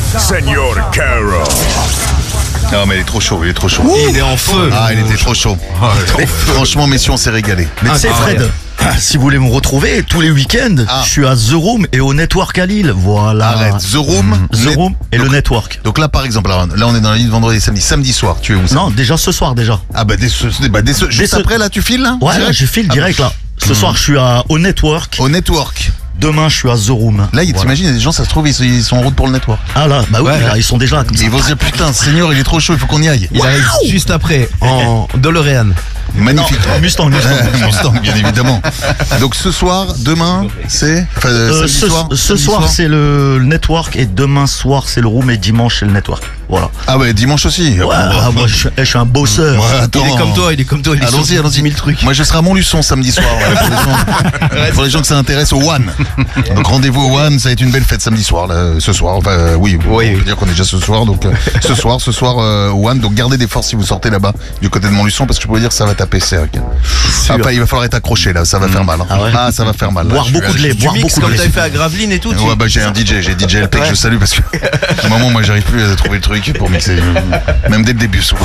Señor Caro. Non mais il est trop chaud, il est trop chaud. Il est en feu. Ah, il était trop chaud. Franchement, messieurs, on s'est régalé. Mais tu sais, Fred, si vous voulez me retrouver tous les week-ends, je suis à The Room et au Network à Lille. Voilà. Arrête, The Room. The Room et le Network. Donc là, par exemple, là on est dans la ligne vendredi et samedi. Samedi soir, tu es où ça? Non, déjà ce soir déjà. Ah bah juste après là, tu files là? Ouais, Direct là, je file direct là. Ce soir, je suis au Network. Au Network. Demain, je suis à The Room. Là, t'imagines, il y a des gens, ça se trouve, ils sont en route pour le Network. Ah là, bah oui, là, ils sont déjà là. Comme ça. Ils vont se dire, putain, Seigneur, il est trop chaud, il faut qu'on y aille. Il arrive juste après, en DeLorean. Magnifique. Non, Mustang. Mustang, bien évidemment. Donc ce soir, demain, c'est... Ce soir, c'est le Network et demain soir, c'est le Room et dimanche, c'est le Network. Voilà. Ah ouais, dimanche aussi. Ouais, moi, je suis un bosseur. Ouais, attends. Il est comme toi, il est Allons-y, sur 10 000 trucs. Moi, je serai à Montluçon samedi soir. Pour les gens que ça intéresse, au One. Donc rendez-vous au One, ça va être une belle fête samedi soir. Là, ce soir, enfin, oui, on peut dire qu'on est déjà ce soir. Donc ce soir au One. Donc gardez des forces si vous sortez là-bas du côté de Montluçon, parce que je peux vous dire que ça va taper sec. Après, il va falloir être accroché là, ça va faire mal. Ah ouais. Ah, ça va faire mal. Boire beaucoup de lait, boire beaucoup de Comme lait. t'avais fait à Gravelines et tout. Ouais, bah j'ai un DJ LP que je salue parce que au moment moi j'arrive plus à trouver le truc pour mixer. Même dès le début souvent.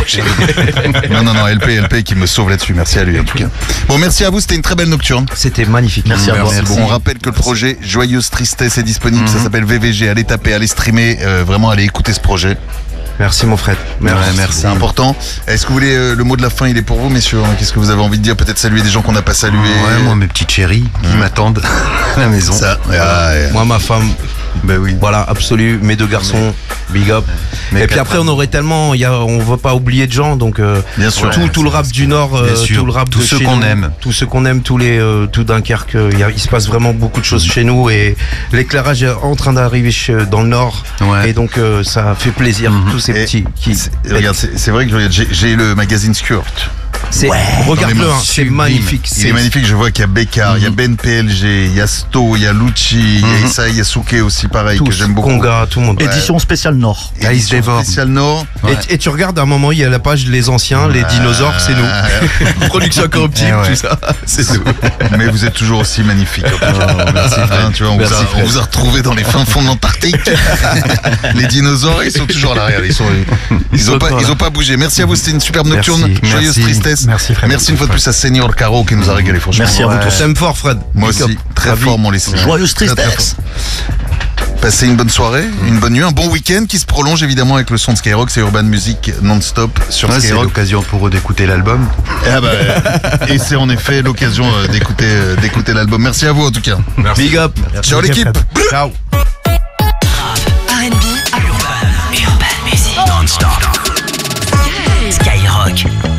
Non, LP qui me sauve là-dessus. Merci à lui en tout cas. Bon, merci à vous, c'était une très belle nocturne. C'était magnifique. Merci à vous. Bon, on rappelle que le projet Joyeuse Tristesse est disponible, ça s'appelle VVG, allez taper, allez streamer, vraiment allez écouter ce projet. Merci mon Fred. Merci. C'est important. Est-ce que vous voulez le mot de la fin, il est pour vous messieurs? Qu'est-ce que vous avez envie de dire? Peut-être saluer des gens qu'on n'a pas salués. Ouais, moi mes petites chéries qui m'attendent à la maison. Ça, Moi, ma femme. Ben oui. Voilà, absolu. Mes deux garçons, big up. Et puis après, on aurait tellement, on veut pas oublier de gens, donc bien sûr. Tout le rap du Nord, tout le rap tous de ceux chez qu'on nous, aime, tout tout Dunkerque. Il se passe vraiment beaucoup de choses chez nous et l'éclairage est en train d'arriver dans le Nord. Ouais. Et donc ça fait plaisir tous ces petits qui. Regarde, c'est vrai que j'ai le magazine Skirt. Regarde-le, Non, mais c'est magnifique. Il est magnifique, je vois qu'il y a Bécard, il y a Ben PLG, il y a Sto, il y a Lucci, il y a Issa, il y a Souké aussi, pareil, que j'aime beaucoup. Conga, tout le monde. Édition spéciale Nord. Ice Devor. Spécial Nord. Et tu regardes à un moment, il y a la page Les Anciens, les dinosaures, c'est nous. Production corruptible, tout ça. C'est nous. Mais vous êtes toujours aussi magnifique. Merci, tu vois, on vous a retrouvé dans les fins fonds de l'Antarctique. Les dinosaures, ils sont toujours à l'arrière. Ils ont pas bougé. Merci à vous, c'était une superbe nocturne. Joyeuse tristesse. Merci Fred. Merci une fois de plus à Senior Caro qui nous a régalé, franchement. Merci à vous tous. T'aimes fort, Fred. Moi aussi, très fort, mon laissé. Joyeuse tristesse. Passez une bonne soirée, une bonne nuit, un bon week-end qui se prolonge évidemment avec le son de Skyrock, c'est Urban Music non-stop sur C'est Skyrock. l'occasion pour eux d'écouter l'album. Et c'est en effet l'occasion d'écouter l'album. Merci à vous en tout cas. Big up. Ciao l'équipe. Ciao. R&B, Urban Music non-stop. Skyrock.